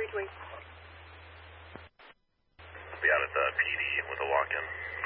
Usually. Be out at the PD with a walk-in.